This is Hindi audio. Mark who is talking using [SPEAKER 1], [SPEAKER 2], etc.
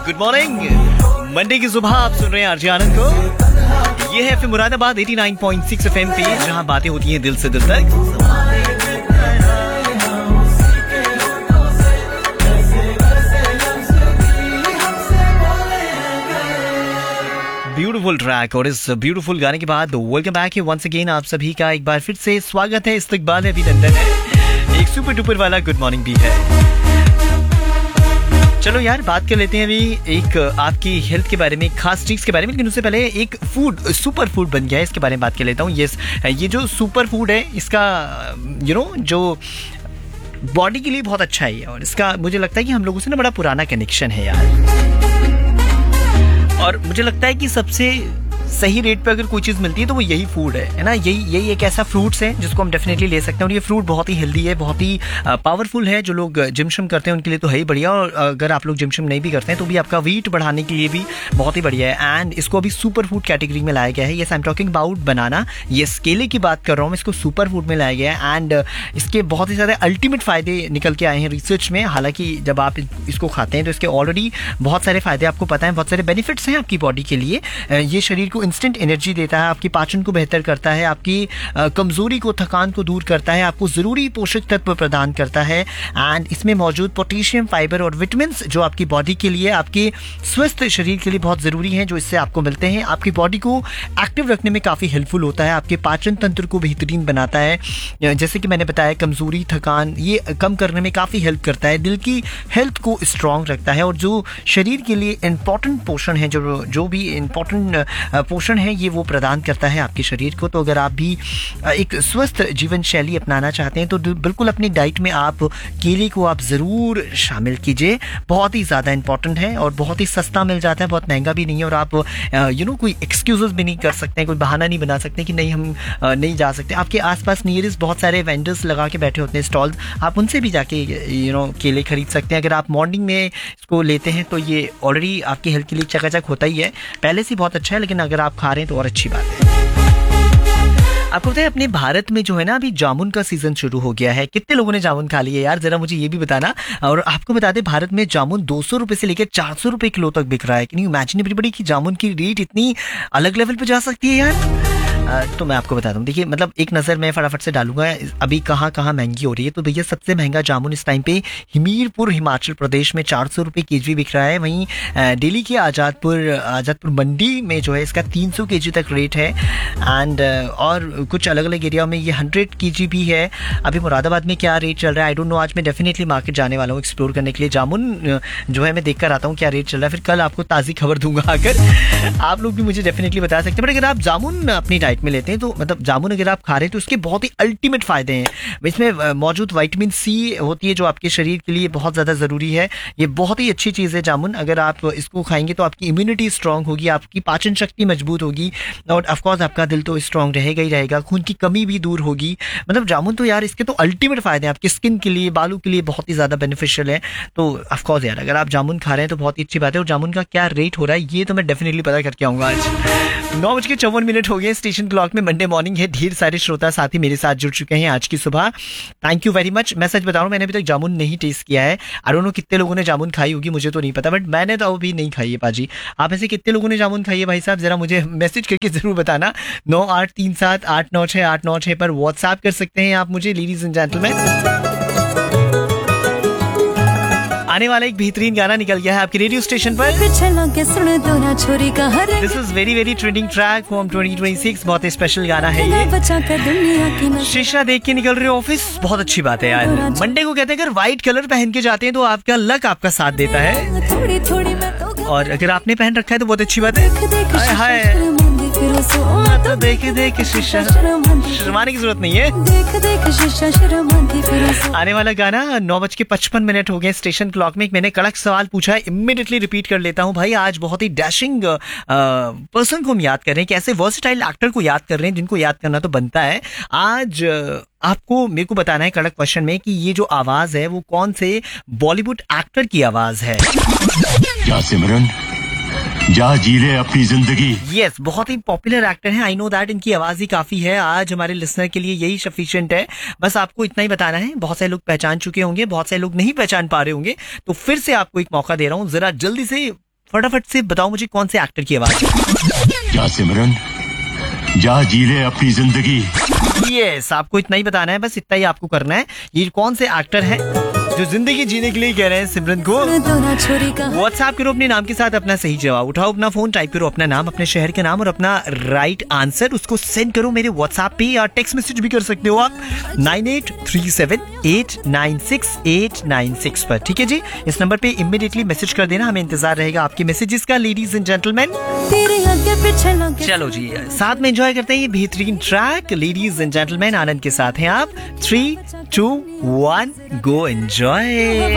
[SPEAKER 1] Good morning. मंडे की सुबह आप सुन रहे हैं आरजे आनंद को। ये है एफएम मुरादाबाद 89.6 एफएम पे, जहां बातें होती हैं दिल से दिल तक। ब्यूटीफुल ट्रैक और इस ब्यूटीफुल गाने के बाद वेलकम बैक है वंस अगेन। आप सभी का एक बार फिर से स्वागत है। इस्तकबाल है, अभी लंदन है, एक सुपर डुपर वाला गुड मॉर्निंग भी है। चलो यार, बात कर लेते हैं अभी एक आपकी हेल्थ के बारे में, खास चीज के बारे में। लेकिन उससे पहले एक फूड सुपर फूड बन गया है, इसके बारे में बात कर लेता हूँ। ये जो सुपर फूड है, इसका जो बॉडी के लिए बहुत अच्छा है और इसका मुझे लगता है कि हम लोगों से ना बड़ा पुराना कनेक्शन है यार। और मुझे लगता है कि सबसे सही रेट पे अगर कोई चीज़ मिलती है तो वो यही फूड है ना। यही एक ऐसा फ्रूट्स है जिसको हम डेफिनेटली ले सकते हैं। और ये फ्रूट बहुत ही हेल्दी है, बहुत ही पावरफुल है। जो लोग जिम शिम करते हैं उनके लिए तो है ही बढ़िया, और अगर आप लोग जिम शिम नहीं भी करते हैं तो भी आपका वेट बढ़ाने के लिए भी बहुत ही बढ़िया है। एंड इसको अभी सुपर फूड कैटेगरी में लाया गया है। Yes, I am talking about बनाना। ये केले की बात कर रहा हूँ, इसको सुपर फूड में लाया गया है। एंड इसके बहुत ही ज़्यादा अल्टीमेट फ़ायदे निकल के आए हैं रिसर्च में। हालांकि जब आप इसको खाते हैं तो इसके ऑलरेडी बहुत सारे फ़ायदे आपको पता है, बहुत सारे बेनिफिट्स हैं आपकी बॉडी के लिए। ये शरीर को इंस्टेंट एनर्जी देता है, आपकी पाचन को बेहतर करता है, आपकी कमजोरी को, थकान को दूर करता है, आपको जरूरी पोषक तत्व प्रदान करता है। एंड इसमें मौजूद पोटेशियम, फाइबर और विटामिन जो आपकी बॉडी के लिए, आपके स्वस्थ शरीर के लिए बहुत जरूरी हैं, जो इससे आपको मिलते हैं, आपकी बॉडी को एक्टिव रखने में काफी हेल्पफुल होता है, आपके पाचन तंत्र को बेहतरीन बनाता है। जैसे कि मैंने बताया, कमजोरी, थकान ये कम करने में काफी हेल्प करता है, दिल की हेल्थ को स्ट्रांग रखता है। और जो शरीर के लिए इंपॉर्टेंट पोषण है, जो भी इंपॉर्टेंट पोषण है, ये वो प्रदान करता है आपके शरीर को। तो अगर आप भी एक स्वस्थ जीवन शैली अपनाना चाहते हैं तो बिल्कुल अपनी डाइट में आप केले को आप ज़रूर शामिल कीजिए। बहुत ही ज़्यादा इंपॉर्टेंट है और बहुत ही सस्ता मिल जाता है, बहुत महंगा भी नहीं है। और आप कोई एक्सक्यूजेस भी नहीं कर सकते हैं, कोई बहाना नहीं बना सकते कि नहीं हम नहीं जा सकते। आपके आसपास नियरेस्ट बहुत सारे वेंडर्स लगा के बैठे होते हैं, स्टॉल्स, आप उनसे भी जाके केले खरीद सकते हैं। अगर आप मॉर्निंग में इसको लेते हैं तो ये ऑलरेडी आपकी हेल्थ के लिए चकाचक होता ही है, पहले से बहुत अच्छा है। लेकिन अगर आप खा रहे हैं तो और अच्छी बात है। आपको पता है अपने भारत में जो है ना, अभी जामुन का सीजन शुरू हो गया है। कितने लोगों ने जामुन खा लिया यार, जरा मुझे ये भी बताना। और आपको बता दें, भारत में जामुन 200 रुपए से लेकर 400 रुपए किलो तक बिक रहा है। कैन यू इमेजिन एवरीबॉडी कि जामुन की रेट इतनी अलग लेवल पे जा सकती है यार। तो मैं आपको बताता हूँ, देखिए मतलब एक नज़र मैं फटाफट से डालूंगा अभी कहाँ कहाँ महंगी हो रही है। तो भैया सबसे महंगा जामुन इस टाइम पे हमीरपुर हिमाचल प्रदेश में 400 रुपये केजी बिक रहा है। वहीं दिल्ली के आज़ादपुर मंडी में जो है इसका 300 केजी तक रेट है। एंड और कुछ अलग अलग एरिया में ये 100 केजी भी है। अभी मुरादाबाद में क्या रेट चल रहा है आई डोंट नो। आज मैं डेफिनेटली मार्केट जाने वाला हूँ एक्सप्लोर करने के लिए। जामुन जो है मैं देख कर आता हूँ क्या रेट चल रहा है, फिर कल आपको ताज़ी खबर दूंगा। अगर आप लोग भी मुझे डेफिनेटली बता सकते हैं। बट अगर आप जामुन अपनी डाइट में लेते हैं तो मतलब जामुन अगर आप खा रहे हैं तो उसके बहुत ही अल्टीमेट फायदे हैं। इसमें मौजूद विटामिन सी होती है जो आपके शरीर के लिए बहुत ज़्यादा ज़रूरी है। ये बहुत ही अच्छी चीज़ है जामुन। अगर आप इसको खाएंगे तो आपकी इम्यूनिटी स्ट्रांग होगी, आपकी पाचन शक्ति मजबूत होगी और ऑफकोर्स आपका दिल तो स्ट्रांग रहेगा ही रहेगा, खून की कमी भी दूर होगी। मतलब जामुन तो यार इसके तो अल्टीमेट फायदे हैं, आपकी स्किन के लिए, बालों के लिए बहुत ही ज़्यादा बेनिफिशियल है। तो ऑफकोर्स यार अगर आप जामुन खा रहे हैं तो बहुत ही अच्छी बात है। और जामुन का क्या रेट हो रहा है ये तो मैं डेफिनेटली पता करके आऊँगा। आज 9:54 हो गए स्टेशन क्लॉक में। मंडे मॉर्निंग है, ढेर सारे श्रोता साथी मेरे साथ जुड़ चुके हैं आज की सुबह। Thank you very much. मैं सच बता रहा हूँ, मैंने अभी तक जामुन नहीं टेस्ट किया है। आई डोंट नो कितने लोगों ने जामुन खाई होगी, मुझे तो नहीं पता, बट मैंने तो अभी नहीं खाई है। पाजी आप ऐसे कितने लोगों ने जामुन खाई है भाई साहब, जरा मुझे मैसेज करके जरूर बताना। 9837896896 पर व्हाट्सएप कर सकते हैं आप मुझे। लेडीज एंड जेंटलमैन, आने वाला एक बेहतरीन गाना निकल गया है आपके रेडियो स्टेशन पर। This is very very trending track from 2026। बहुत ही स्पेशल गाना है ये। शीशा देख के निकल रहे हो ऑफिस, बहुत अच्छी बात है यार। मंडे को कहते हैं अगर व्हाइट कलर पहन के जाते हैं तो आपका लक आपका साथ देता है। और अगर आपने पहन रखा है तो बहुत अच्छी बात है। हाय तो देख शीशा, शर्माने की जरूरत नहीं है। आने वाला गाना 9:55 हो गए स्टेशन क्लॉक में। मैंने कड़क सवाल पूछा है, इमीडिएटली रिपीट कर लेता हूँ भाई। आज बहुत ही डैशिंग पर्सन को हम याद कर रहे हैं, कैसे वर्सेटाइल एक्टर को याद कर रहे हैं जिनको याद करना तो बनता है। आज आपको मेरे को बताना है कड़क क्वेश्चन में कि ये जो आवाज है वो कौन से बॉलीवुड एक्टर की आवाज है।
[SPEAKER 2] क्या सिमरन, जा जी ले अपनी जिंदगी।
[SPEAKER 1] यस, बहुत ही पॉपुलर एक्टर हैं, आई नो दैट। इनकी आवाज ही काफी है, आज हमारे लिसनर के लिए यही सफिशिएंट है। बस आपको इतना ही बताना है। बहुत सारे लोग पहचान चुके होंगे, बहुत सारे लोग नहीं पहचान पा रहे होंगे, तो फिर से आपको एक मौका दे रहा हूँ, जरा जल्दी से फटाफट से बताओ मुझे कौन से एक्टर की आवाज है।
[SPEAKER 2] जा सिमरन, जा जी ले अपनी जिंदगी।
[SPEAKER 1] यस, आपको इतना ही बताना है, बस इतना ही आपको करना है। ये कौन से एक्टर हैं जो जिंदगी जीने के लिए कह रहे हैं सिमरन को। व्हाट्सएप करो अपने नाम के साथ अपना सही जवाब, उठाओ अपना फोन, टाइप करो अपना नाम, अपने शहर के नाम और अपना राइट आंसर, उसको सेंड करो मेरे व्हाट्सएप पे, या टेक्स्ट मैसेज भी कर सकते हो आप 9837896896 पर। ठीक है जी, इस नंबर पे इमीडिएटली मैसेज कर देना, हमें इंतजार रहेगा आपके मैसेजेस का लेडीज एंड जेंटलमैन। चलो जी, साथ में एंजॉय करते हैं ये बेहतरीन ट्रैक। लेडीज एंड जेंटलमैन, आनंद के साथ हैं आप। 3, 2, 1 गो एंजॉय।